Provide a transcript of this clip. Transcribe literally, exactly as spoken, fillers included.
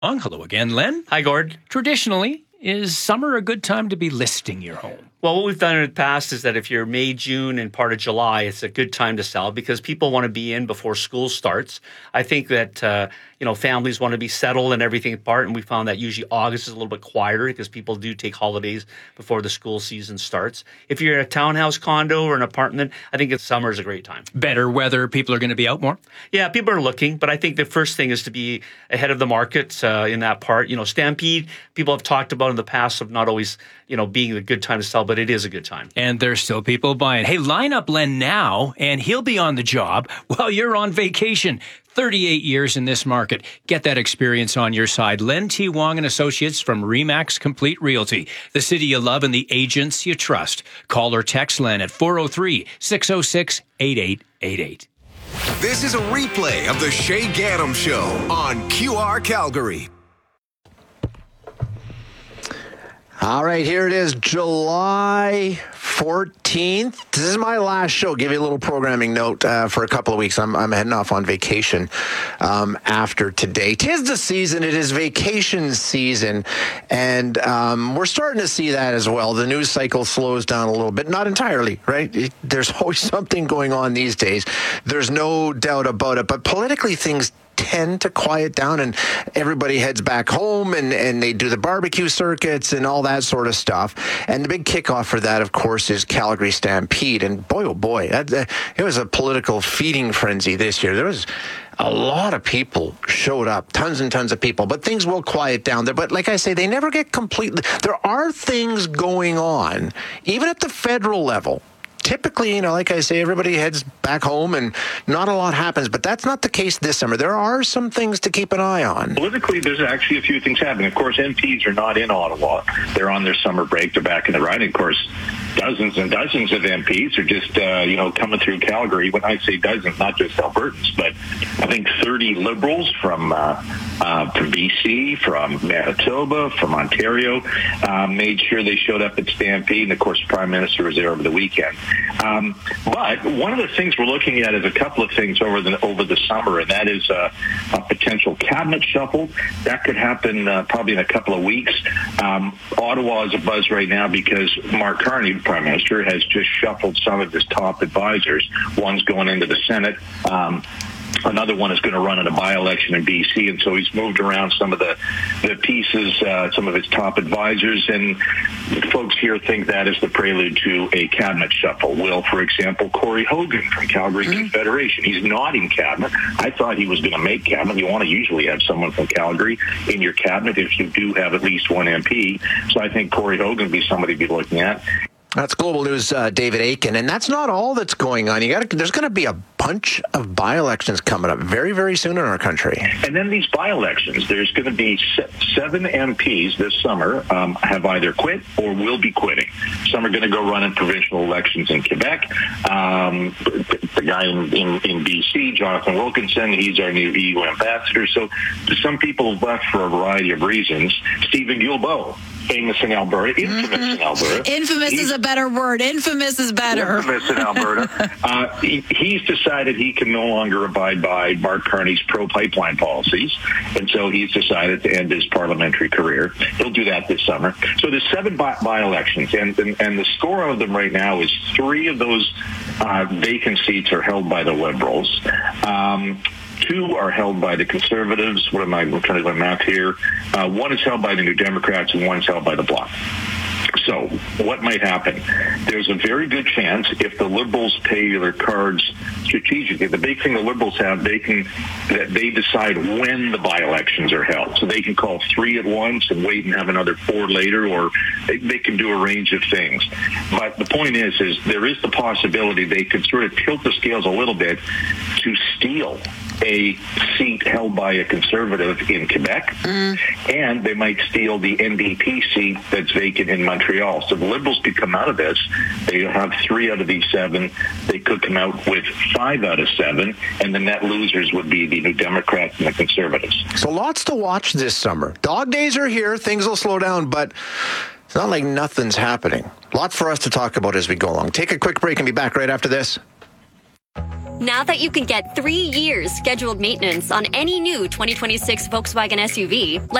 Hello again, Len. Hi, Gord. Traditionally, is summer a good time to be listing your home? Well, what we've done in the past is that if you're May, June, and part of July, it's a good time to sell because people want to be in before school starts. I think that, uh, you know, families want to be settled and everything apart, and we found that usually August is a little bit quieter because people do take holidays before the school season starts. If you're in a townhouse condo or an apartment, I think it's summer is a great time. Better weather, people are going to be out more? Yeah, people are looking, but I think the first thing is to be ahead of the market uh, in that part. You know, Stampede, people have talked about in the past of not always, you know, being a good time to sell, but it is a good time. And there's still people buying. Hey, line up Len now, and he'll be on the job while you're on vacation. thirty-eight years in this market. Get that experience on your side. Len T. Wong and Associates from Remax Complete Realty. The city you love and the agents you trust. Call or text Len at four oh three, six oh six, eight eight eight eight. This is a replay of the Shay Gaddam Show on Q R Calgary. All right, here it is, July fourteenth. This is my last show. Give you a little programming note uh, for a couple of weeks. I'm, I'm heading off on vacation um, after today. 'Tis the season. It is vacation season, and um, we're starting to see that as well. The news cycle slows down a little bit. Not entirely, right? It, there's always something going on these days. There's no doubt about it. But politically, things tend to quiet down and everybody heads back home and, and they do the barbecue circuits and all that sort of stuff. And the big kickoff for that, of course, is Calgary Stampede. And boy, oh boy, that, that, it was a political feeding frenzy this year. There was a lot of people showed up, tons and tons of people, but things will quiet down there. But like I say, they never get completely. There are things going on, even at the federal level. Typically, you know, like I say, everybody heads back home and not a lot happens, but that's not the case this summer. There are some things to keep an eye on. Politically, there's actually a few things happening. Of course, M Ps are not in Ottawa. They're on their summer break. They're back in the riding. Of course, dozens and dozens of M Ps are just, uh, you know, coming through Calgary. When I say dozens, not just Albertans, but I think thirty Liberals from uh, uh, from B C, from Manitoba, from Ontario, uh, made sure they showed up at Stampede. And, of course, the Prime Minister was there over the weekend. Um, but one of the things we're looking at is a couple of things over the over the summer, and that is uh, a potential cabinet shuffle. That could happen uh, probably in a couple of weeks. Um, Ottawa is a buzz right now because Mark Carney, the Prime Minister, has just shuffled some of his top advisors. One's going into the Senate. Um, Another one is going to run in a by-election in B C, and so he's moved around some of the, the pieces, uh, some of his top advisors, and folks here think that is the prelude to a cabinet shuffle. Will, for example, Corey Hogan from Calgary mm-hmm. Confederation. He's not in cabinet. I thought he was going to make cabinet. You want to usually have someone from Calgary in your cabinet if you do have at least one M P. So I think Corey Hogan would be somebody to be looking at. That's Global News' uh, David Akin, and that's not all that's going on. You got there's going to be a bunch of by-elections coming up very, very soon in our country. And then these by-elections, there's going to be se- seven M Ps this summer um, have either quit or will be quitting. Some are going to go run in provincial elections in Quebec. Um, the, the guy in, in, in B C, Jonathan Wilkinson, he's our new E U ambassador. So some people have left for a variety of reasons. Stephen Guilbeault, famous in Alberta, infamous mm-hmm. in Alberta. Infamous he's, is a better word. Infamous is better. Infamous in Alberta. uh, he, he's decided he can no longer abide by Mark Carney's pro-pipeline policies, and so he's decided to end his parliamentary career. He'll do that this summer. So there's seven by- by-elections, and, and, and the score of them right now is three of those uh, vacant seats are held by the Liberals. Um, Two are held by the Conservatives. What am I I'm trying to do my math here? Uh, one is held by the New Democrats, and one is held by the Bloc. So what might happen? There's a very good chance if the Liberals pay their cards strategically. The big thing the Liberals have, they can that they decide when the by-elections are held. So they can call three at once and wait and have another four later, or they, they can do a range of things. But the point is, is there is the possibility they could sort of tilt the scales a little bit to steal a seat held by a Conservative in Quebec, mm. and they might steal the N D P seat that's vacant in Montreal. So the Liberals could come out of this. They have three out of these seven. They could come out with five out of seven, and the net losers would be the New Democrats and the Conservatives. So lots to watch this summer. Dog days are here. Things will slow down, but it's not like nothing's happening. Lots for us to talk about as we go along. Take a quick break and be back right after this. Now that you can get three years scheduled maintenance on any new twenty twenty-six Volkswagen S U V,